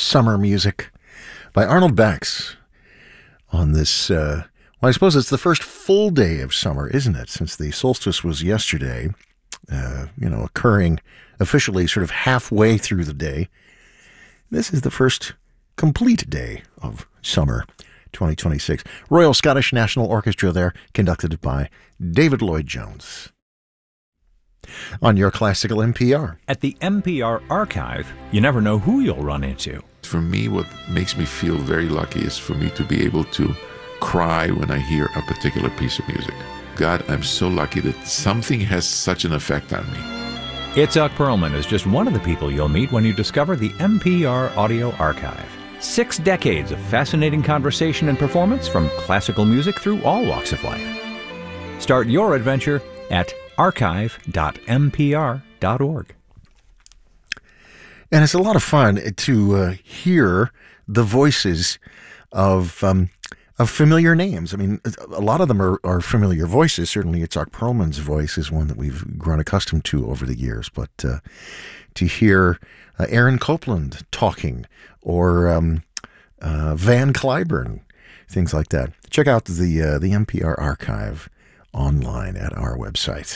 summer music by Arnold Bax on this, well, I suppose it's the first full day of summer, isn't it? Since the solstice was yesterday, occurring officially sort of halfway through the day. This is the first complete day of summer 2026. Royal Scottish National Orchestra there, conducted by David Lloyd-Jones. On your classical NPR. At the NPR Archive, you never know who you'll run into. For me, what makes me feel very lucky is for me to be able to cry when I hear a particular piece of music. God, I'm so lucky that something has such an effect on me. Itzhak Perlman is just one of the people you'll meet when you discover the NPR Audio Archive. 6 decades of fascinating conversation and performance from classical music through all walks of life. Start your adventure at archive.mpr.org. And it's a lot of fun to hear the voices of familiar names. I mean, a lot of them are familiar voices. Certainly, Itzhak Perlman's voice is one that we've grown accustomed to over the years. But to hear Aaron Copland talking or Van Cliburn, things like that. Check out the NPR Archive online at our website.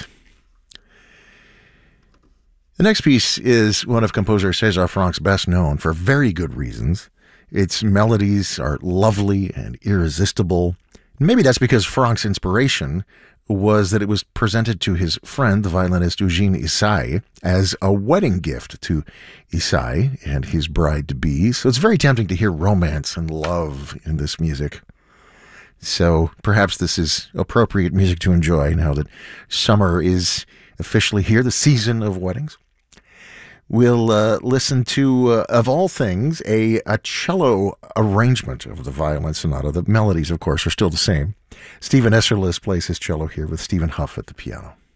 The next piece is one of composer César Franck's best known for very good reasons. Its melodies are lovely and irresistible. Maybe that's because Franck's inspiration was that it was presented to his friend, the violinist Eugene Ysaÿe, as a wedding gift to Ysaÿe and his bride-to-be. So it's very tempting to hear romance and love in this music. So perhaps this is appropriate music to enjoy now that summer is officially here, the season of weddings. We'll listen to, of all things, a cello arrangement of the Violin Sonata. The melodies, of course, are still the same. Stephen Esserlis plays his cello here with Stephen Huff at the piano.